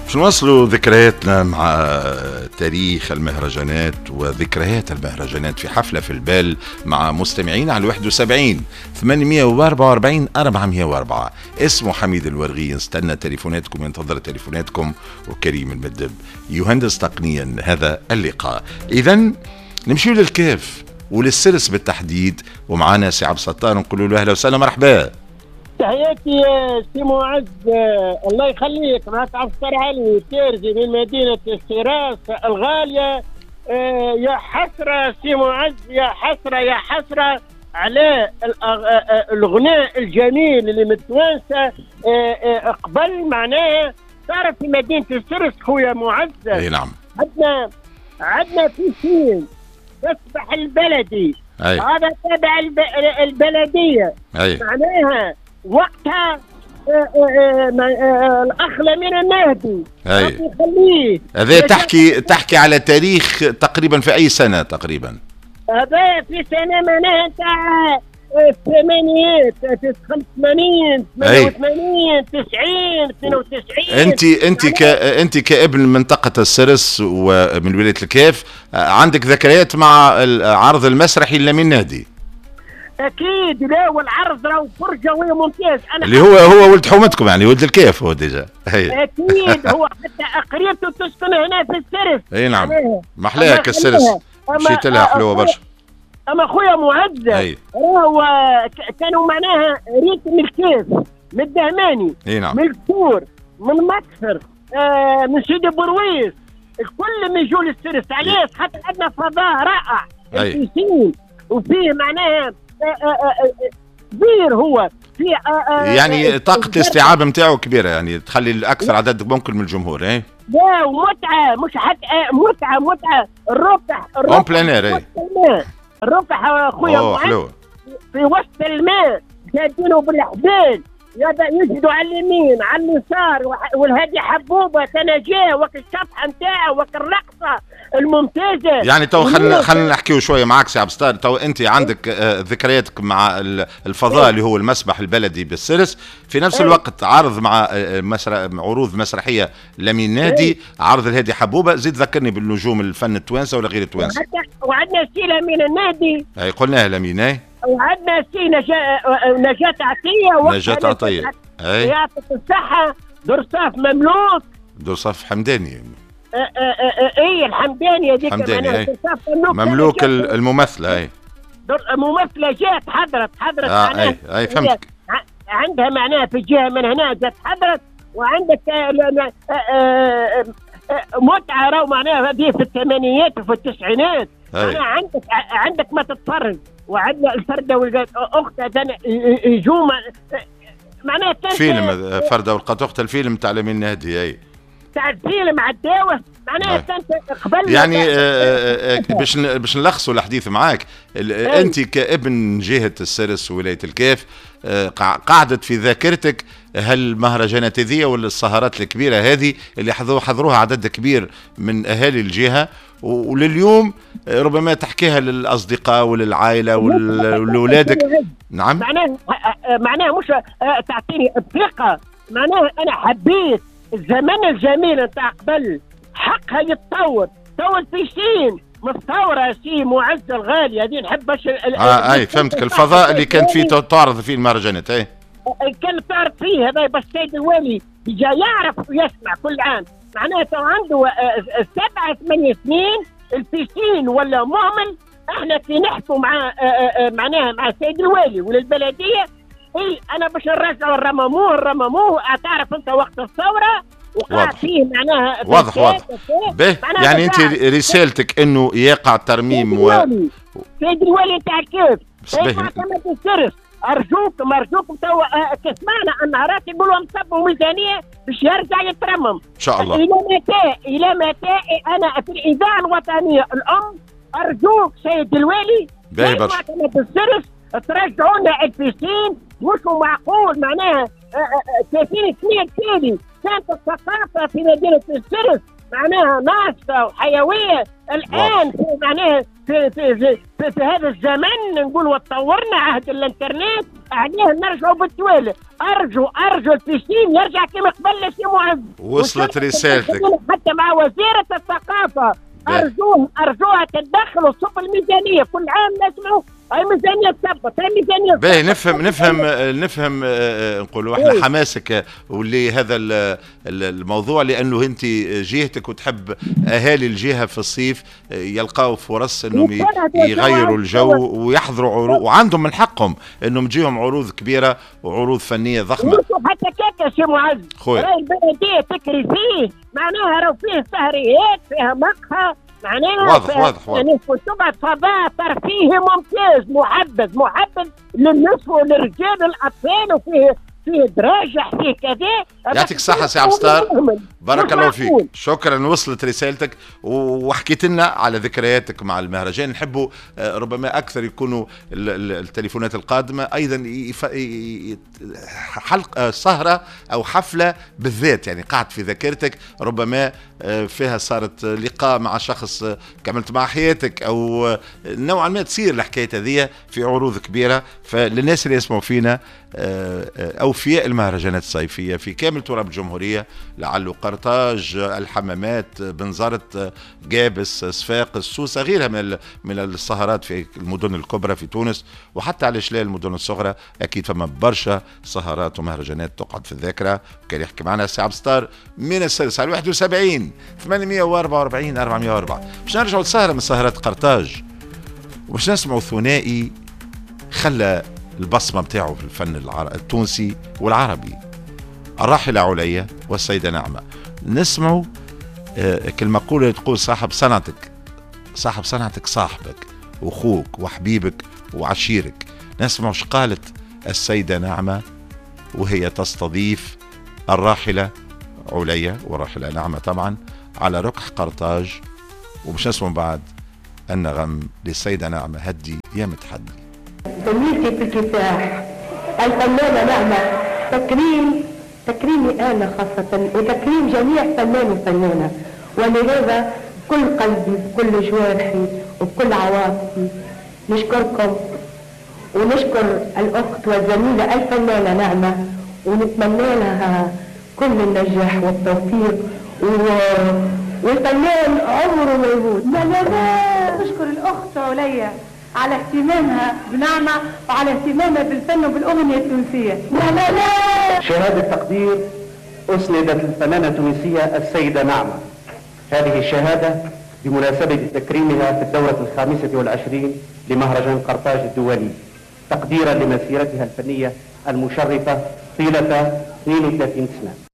باش نواصلوا ذكرياتنا مع تاريخ المهرجانات وذكريات المهرجانات في حفلة في البال مع مستمعين على 71 844 404. اسمه حميد الورغي. نستنى تليفوناتكم، ينتظر تليفوناتكم، وكريم المدب يهندس تقنيا هذا اللقاء. إذن نمشي للكاف وللسرس بالتحديد، ومعانا سي عبد الستار نقول له أهلا وسهلا مرحبا. تحياتي يا سي معز، الله يخليك. معك عبد الستار علي تيرزي من مدينة الشراس الغالية. يا حسرة سي معز، يا حسرة يا حسرة على الغناء الجميل اللي متوانسة قبل. معناها تعرف في مدينة الشرس خويا معز، اي نعم، عندنا بيسين تسبح البلدي، هذا تابع البلدية. معناها وقتها الاخ لمين النهدي يخليه. هذا تحكي على تاريخ تقريبا في اي سنه تقريبا؟ هذا في سنه معناها تاع الثمانينات، 85 88 90 92. انت كابن منطقه السرس ومن ولايه الكاف عندك ذكريات مع العرض المسرحي اللي من نادي؟ اكيد. لا، والعرض راهو فرجه وهي ممتاز. انا اللي هو ولد حومتكم، يعني ولد الكاف هو ديجا. اكيد. هو حتى قريته تسكن هنا في السرس. اي نعم، محلاها كالسرس، مشيت لها حلوه برشا. اما خويا معز راهو كانوا معناها ريت من الكاف، من الدهماني، نعم، من الكور، من مكسر، من سيدي برويس، الكل من يجوا للسرس. علاش؟ خاطر عندنا فضاء رائع البيسين، وفيه معناها كبير. هو في يعني طاقة الاستيعاب نتاعو كبيرة، يعني تخلي الأكثر عدد ممكن من الجمهور. لا، ومتعة، مش حتى متعة الربح اون بلانير. الربح خويا معز في وسط الماء، جايبينه بالحبال، يجدوا على اليمين على اليسار، والهادي حبوبه تناجاه وك الشطحه نتاعه وك الرقصه الممتازه. يعني تو خلينا نحكيو شويه معك سي عبد الستار. تو انت عندك ذكرياتك مع الفضاء اللي هو المسبح البلدي بالسرس، في نفس الوقت عرض مع عروض مسرحيه لمين نادي، عرض الهادي حبوبه. زيد ذكرني بالنجوم الفن التوانسه ولا غير التوانسه. وعندنا سي لمين النادي، قلناها لمين. وعندنا سي نجاة عطية. نجاة عطية، يعطيك الصحة. درصاف مملوك، درصاف حمداني. اي الحمداني هذيك مملوك الممثلة. ممثلة جات حضرت اي فهمتك. عندها معناها في الجهة من هنا جات حضرت. وعندك متعة راهو معناها هذه في الثمانينات وفي التسعينات. عندك ما تتفرج. وعندنا الفردة والقات اختها يجوا معناها فيلم فردة والقات اختها، الفيلم تاع لمين نادي. تاع الفيلم عداوه معناها كانت قبل. يعني باش نلخصوا الحديث معاك. انت كابن جهه السرس وولايه الكاف، قعدت في ذاكرتك هالمهرجانات هذه ولا السهرات الكبيره هذه اللي حضروها عدد كبير من اهالي الجهه، ولليوم ربما تحكيها للاصدقاء وللعائله ولولادك. نعم، معناها مش تعطيني الثقه. معناها انا حبيت الزمن الجميل نتاع قبل، حقها يتطور. تو البيسين متطوره سي معز الغالي، هذه نحب باش فهمتك. الفضاء اللي كانت فيه تعرض فيه المهرجانات كانت تعرض فيه هذا باش السيد الوالي جا يعرف ويسمع كل عام. معناها تو عنده 7 8 سنين البيسين ولا مهمل. احنا كي نحكوا مع معناها مع السيد الوالي ولا البلديه، انا باش نرجعوا الرمموه. تعرف انت وقت الثوره وقع فيه معناها واضح. يعني انت رسالتك انه يقع ترميم سيد الوالي تاع كيف معتمد السرس. ارجوكم تو تسمعنا النهارات يقولوا نصبوا ميزانيه باش يرجع يترمم ان شاء الله. الى متى انا في الاذاعه الوطنيه الام ارجوك سيد الوالي معتمد السرس ترجعوا لنا البيسين. مش معقول معناها 30 سنه تالي كانت الثقافه في مدينه السرس معناها ناشطه وحيويه. الان معناها في هذا الزمن نقول وتطورنا عهد الانترنت عليه نرجعوا بالتوالي. ارجو الفيشين يرجع كما قبل سي معز. وصلت رسالتك حتى مع وزيرة الثقافة أرجوها تتدخل وتصب الميزانية. كل عام نسمعوا هاي ميزانية تثبت، هاي ميزانية باهي. نفهم نقولوا احنا حماسك واللي هذا الموضوع، لانه انت جهتك وتحب اهالي الجهه في الصيف يلقاو فرص انهم يغيروا الجو ويحضروا عروض، وعندهم من حقهم انهم تجيهم عروض كبيره وعروض فنيه ضخمه. حتى كاكا سي معز راهي البلديه تكري فيه، معناها راهو فيه سهريات، فيها مقهى، معناها واضح يعني تبعد فضاء ترفيهي ممتاز محبب للنسوة وللرجال والأطفال، وفيه دراجح فيه كذا. يعطيك الصحة سي عبد الستار، بارك الله فيك، شكرا. وصلت رسالتك وحكيت لنا على ذكرياتك مع المهرجان. نحبوا ربما أكثر يكونوا التليفونات القادمة أيضا حلقة سهرة أو حفلة بالذات، يعني قعدت في ذاكرتك ربما فيها صارت لقاء مع شخص كملت مع حياتك، أو نوعا ما تصير الحكاية هذه في عروض كبيرة. فللناس اللي يسمعوا فينا أوفياء المهرجانات الصيفية في كامل تراب الجمهورية، لعله قرطاج، الحمامات، بنزرت، جابس، صفاقس، سوسة، غيرها من السهرات في المدن الكبرى في تونس، وحتى على شلال المدن الصغرى أكيد فما برشا سهرات ومهرجانات تقعد في الذاكرة. كان يحكي معنا السي عبد الستار من السادس على 71 844 404. باش نرجعوا لسهرة من سهرات قرطاج، وباش نسمعوا ثنائي خلى البصمة بتاعه في الفن التونسي والعربي، الراحلة عليا والسيدة نعمة. نسمعوا كالمقولة تقول صاحب صنعتك صاحبك وأخوك وحبيبك وعشيرك. نسمعوا شقالة السيدة نعمة وهي تستضيف الراحلة عليا والراحلة نعمة طبعا على ركح قرطاج. ومش نسمع بعد النغم للسيدة نعمة هدي يا متحدي. زميلتي في الكفاح الفنانة نعمة، تكريمي أنا خاصة وتكريم جميع فنان وفنانة، ولهذا كل قلبي بكل جوارحي وبكل عواطفي نشكركم ونشكر الأخت والزميلة الفنانة نعمة، ونتمنى لها كل النجاح والتوفيق، والفنان عمره ما يموت. لا نشكر الأخت عليا على اهتمامها بنعمة وعلى اهتمامها بالفن وبالأغنية التونسية. لا شهادة تقدير أسندت للفنانة التونسية السيدة نعمة. هذه الشهادة بمناسبة تكريمها في الدورة 25 لمهرجان قرطاج الدولي، تقديرا لمسيرتها الفنية المشرفة طيلة 32 سنة.